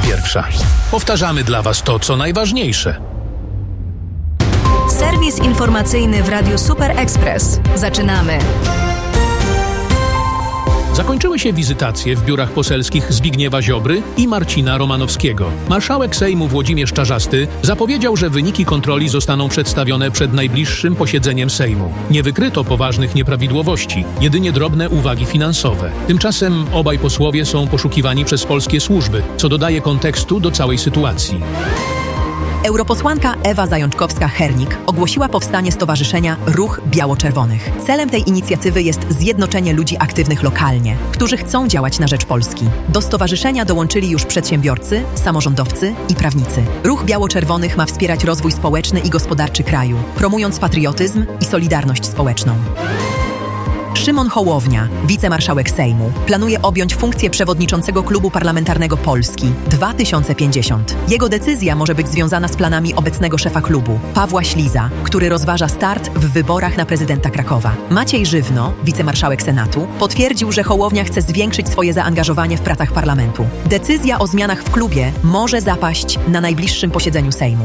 pierwsza. Powtarzamy dla Was to, co najważniejsze. Serwis informacyjny w Radiu Super Express. Zaczynamy. Zakończyły się wizytacje w biurach poselskich Zbigniewa Ziobry i Marcina Romanowskiego. Marszałek Sejmu Włodzimierz Czarzasty zapowiedział, że wyniki kontroli zostaną przedstawione przed najbliższym posiedzeniem Sejmu. Nie wykryto poważnych nieprawidłowości, jedynie drobne uwagi finansowe. Tymczasem obaj posłowie są poszukiwani przez polskie służby, co dodaje kontekstu do całej sytuacji. Europosłanka Ewa Zajączkowska-Hernik ogłosiła powstanie stowarzyszenia Ruch Biało-Czerwonych. Celem tej inicjatywy jest zjednoczenie ludzi aktywnych lokalnie, którzy chcą działać na rzecz Polski. Do stowarzyszenia dołączyli już przedsiębiorcy, samorządowcy i prawnicy. Ruch Biało-Czerwonych ma wspierać rozwój społeczny i gospodarczy kraju, promując patriotyzm i solidarność społeczną. Szymon Hołownia, wicemarszałek Sejmu, planuje objąć funkcję przewodniczącego Klubu Parlamentarnego Polski 2050. Jego decyzja może być związana z planami obecnego szefa klubu, Pawła Śliza, który rozważa start w wyborach na prezydenta Krakowa. Maciej Żywno, wicemarszałek Senatu, potwierdził, że Hołownia chce zwiększyć swoje zaangażowanie w pracach parlamentu. Decyzja o zmianach w klubie może zapaść na najbliższym posiedzeniu Sejmu.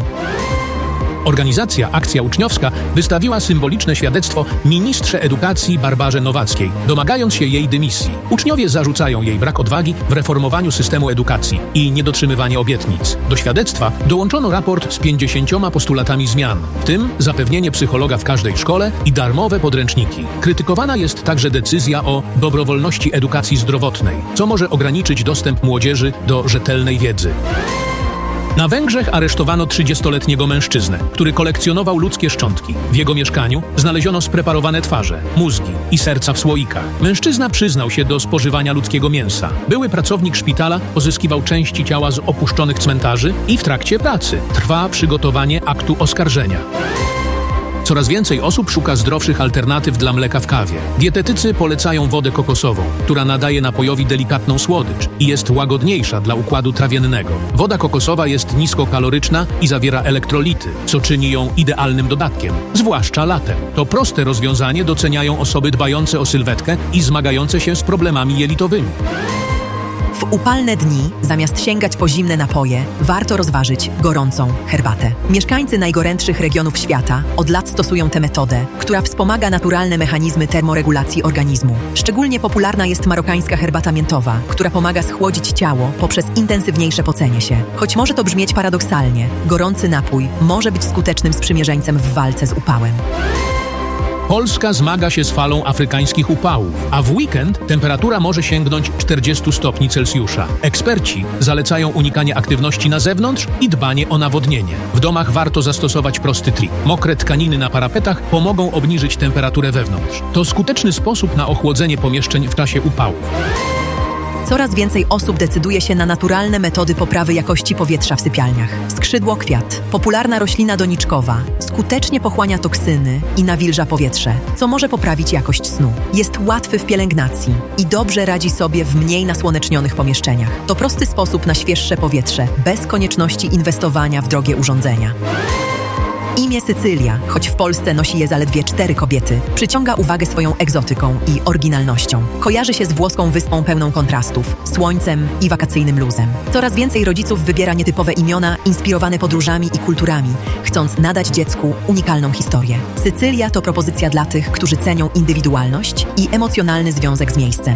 Organizacja Akcja Uczniowska wystawiła symboliczne świadectwo ministrze edukacji Barbarze Nowackiej, domagając się jej dymisji. Uczniowie zarzucają jej brak odwagi w reformowaniu systemu edukacji i niedotrzymywanie obietnic. Do świadectwa dołączono raport z 50 postulatami zmian, w tym zapewnienie psychologa w każdej szkole i darmowe podręczniki. Krytykowana jest także decyzja o dobrowolności edukacji zdrowotnej, co może ograniczyć dostęp młodzieży do rzetelnej wiedzy. Na Węgrzech aresztowano 30-letniego mężczyznę, który kolekcjonował ludzkie szczątki. W jego mieszkaniu znaleziono spreparowane twarze, mózgi i serca w słoikach. Mężczyzna przyznał się do spożywania ludzkiego mięsa. Były pracownik szpitala pozyskiwał części ciała z opuszczonych cmentarzy i w trakcie pracy trwa przygotowanie aktu oskarżenia. Coraz więcej osób szuka zdrowszych alternatyw dla mleka w kawie. Dietetycy polecają wodę kokosową, która nadaje napojowi delikatną słodycz i jest łagodniejsza dla układu trawiennego. Woda kokosowa jest niskokaloryczna i zawiera elektrolity, co czyni ją idealnym dodatkiem, zwłaszcza latem. To proste rozwiązanie doceniają osoby dbające o sylwetkę i zmagające się z problemami jelitowymi. W upalne dni, zamiast sięgać po zimne napoje, warto rozważyć gorącą herbatę. Mieszkańcy najgorętszych regionów świata od lat stosują tę metodę, która wspomaga naturalne mechanizmy termoregulacji organizmu. Szczególnie popularna jest marokańska herbata miętowa, która pomaga schłodzić ciało poprzez intensywniejsze pocenie się. Choć może to brzmieć paradoksalnie, gorący napój może być skutecznym sprzymierzeńcem w walce z upałem. Polska zmaga się z falą afrykańskich upałów, a w weekend temperatura może sięgnąć 40 stopni Celsjusza. Eksperci zalecają unikanie aktywności na zewnątrz i dbanie o nawodnienie. W domach warto zastosować prosty trik. Mokre tkaniny na parapetach pomogą obniżyć temperaturę wewnątrz. To skuteczny sposób na ochłodzenie pomieszczeń w czasie upałów. Coraz więcej osób decyduje się na naturalne metody poprawy jakości powietrza w sypialniach. Skrzydłokwiat, popularna roślina doniczkowa, skutecznie pochłania toksyny i nawilża powietrze, co może poprawić jakość snu. Jest łatwy w pielęgnacji i dobrze radzi sobie w mniej nasłonecznionych pomieszczeniach. To prosty sposób na świeższe powietrze, bez konieczności inwestowania w drogie urządzenia. Imię Sycylia, choć w Polsce nosi je zaledwie 4 kobiety, przyciąga uwagę swoją egzotyką i oryginalnością. Kojarzy się z włoską wyspą pełną kontrastów, słońcem i wakacyjnym luzem. Coraz więcej rodziców wybiera nietypowe imiona inspirowane podróżami i kulturami, chcąc nadać dziecku unikalną historię. Sycylia to propozycja dla tych, którzy cenią indywidualność i emocjonalny związek z miejscem.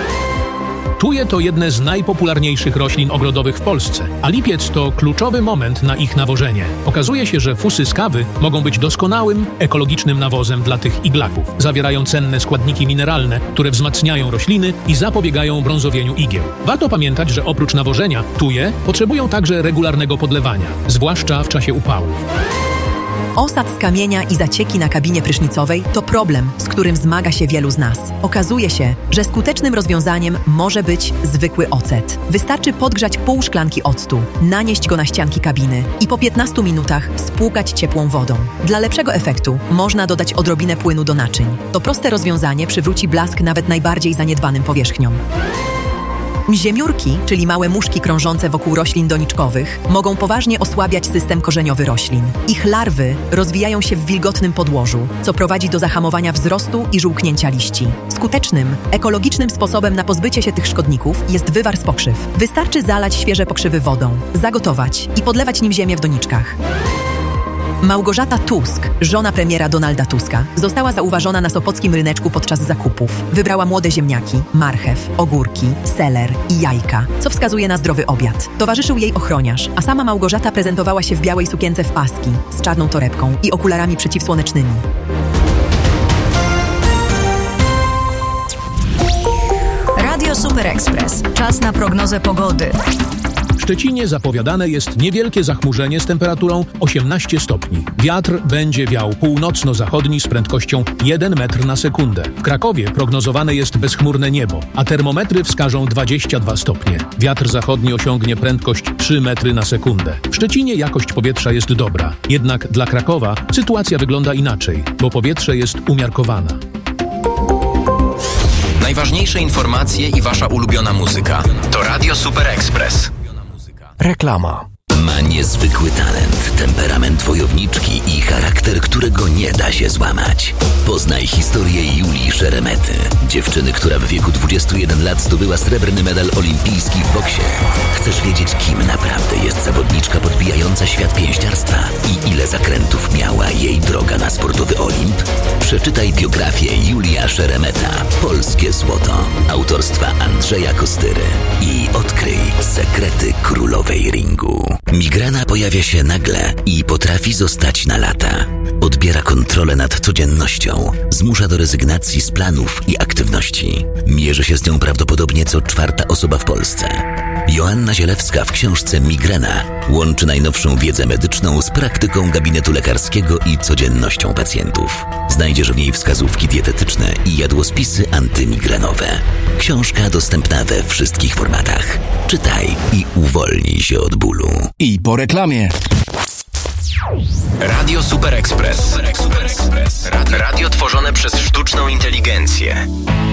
Tuje to jedne z najpopularniejszych roślin ogrodowych w Polsce, a lipiec to kluczowy moment na ich nawożenie. Okazuje się, że fusy z kawy mogą być doskonałym, ekologicznym nawozem dla tych iglaków. Zawierają cenne składniki mineralne, które wzmacniają rośliny i zapobiegają brązowieniu igieł. Warto pamiętać, że oprócz nawożenia tuje potrzebują także regularnego podlewania, zwłaszcza w czasie upałów. Osad z kamienia i zacieki na kabinie prysznicowej to problem, z którym zmaga się wielu z nas. Okazuje się, że skutecznym rozwiązaniem może być zwykły ocet. Wystarczy podgrzać pół szklanki octu, nanieść go na ścianki kabiny i po 15 minutach spłukać ciepłą wodą. Dla lepszego efektu można dodać odrobinę płynu do naczyń. To proste rozwiązanie przywróci blask nawet najbardziej zaniedbanym powierzchniom. Mziemiórki, czyli małe muszki krążące wokół roślin doniczkowych, mogą poważnie osłabiać system korzeniowy roślin. Ich larwy rozwijają się w wilgotnym podłożu, co prowadzi do zahamowania wzrostu i żółknięcia liści. Skutecznym, ekologicznym sposobem na pozbycie się tych szkodników jest wywar z pokrzyw. Wystarczy zalać świeże pokrzywy wodą, zagotować i podlewać nim ziemię w doniczkach. Małgorzata Tusk, żona premiera Donalda Tuska, została zauważona na sopockim ryneczku podczas zakupów. Wybrała młode ziemniaki, marchew, ogórki, seler i jajka, co wskazuje na zdrowy obiad. Towarzyszył jej ochroniarz, a sama Małgorzata prezentowała się w białej sukience w paski, z czarną torebką i okularami przeciwsłonecznymi. Radio Super Express. Czas na prognozę pogody. W Szczecinie zapowiadane jest niewielkie zachmurzenie z temperaturą 18 stopni. Wiatr będzie wiał północno-zachodni z prędkością 1 metr na sekundę. W Krakowie prognozowane jest bezchmurne niebo, a termometry wskażą 22 stopnie. Wiatr zachodni osiągnie prędkość 3 metry na sekundę. W Szczecinie jakość powietrza jest dobra, jednak dla Krakowa sytuacja wygląda inaczej, bo powietrze jest umiarkowane. Najważniejsze informacje i wasza ulubiona muzyka to Radio Super Express. Reklama. Ma niezwykły talent, temperament wojowniczki i charakter, którego nie da się złamać. Poznaj historię Julii Szeremety, dziewczyny, która w wieku 21 lat zdobyła srebrny medal olimpijski w boksie. Chcesz wiedzieć, kim naprawdę jest zawodniczka podbijająca świat pięściarstwa i ile zakrętów miała jej droga na sportowy Olimp? Przeczytaj biografię Julia Szeremeta, Polskie Złoto, autorstwa Andrzeja Kostyry i odkryj sekrety królowej ringu. Migrena pojawia się nagle i potrafi zostać na lata. Odbiera kontrolę nad codziennością, zmusza do rezygnacji z planów i aktywności. Mierzy się z nią prawdopodobnie co 4. osoba w Polsce. Joanna Zielewska w książce Migrena łączy najnowszą wiedzę medyczną z praktyką gabinetu lekarskiego i codziennością pacjentów. Znajdziesz w niej wskazówki dietetyczne i jadłospisy antymigrenowe. Książka dostępna we wszystkich formatach. Czytaj i uwolnij się od bólu. I po reklamie. Radio Super Express. Radio tworzone przez sztuczną inteligencję.